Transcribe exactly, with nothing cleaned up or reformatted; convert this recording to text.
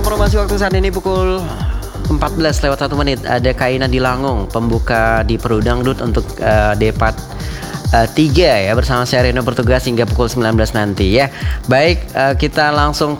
informasi waktu saat ini pukul empat belas lewat satu menit. Ada Kaina di Langung, pembuka di Peru Dangdut untuk uh, Depat uh, tiga ya, bersama saya Reno bertugas hingga pukul sembilan belas nanti ya. Baik, uh, kita langsung